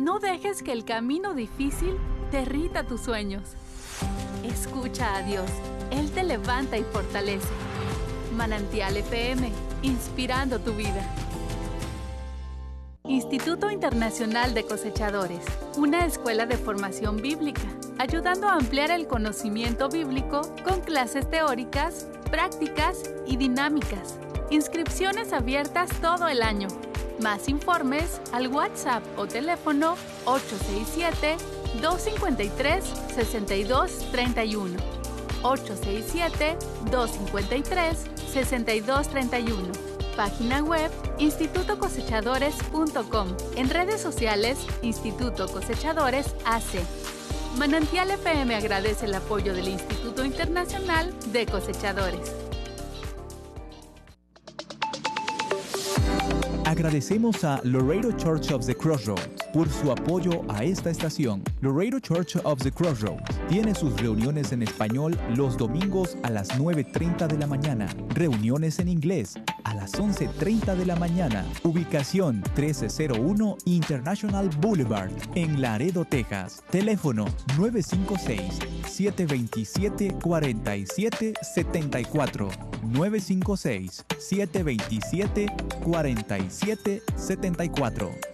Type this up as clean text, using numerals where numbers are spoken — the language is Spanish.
No dejes que el camino difícil derrita tus sueños. Escucha a Dios. Él te levanta y fortalece. Manantial FM, inspirando tu vida. Instituto Internacional de Cosechadores, una escuela de formación bíblica, ayudando a ampliar el conocimiento bíblico con clases teóricas, prácticas y dinámicas. Inscripciones abiertas todo el año. Más informes al WhatsApp o teléfono 867-253-6231. 867-253-6231. Página web institutocosechadores.com. En redes sociales, Instituto Cosechadores AC. Manantial FM agradece el apoyo del Instituto Internacional de Cosechadores. Agradecemos a Laredo Church of the Crossroads por su apoyo a esta estación. Laredo Church of the Crossroads tiene sus reuniones en español los domingos a las 9:30 de la mañana, reuniones en inglés a las 11:30 de la mañana. Ubicación 1301 International Boulevard en Laredo, Texas. Teléfono 956-727-4774. 956-727-4774.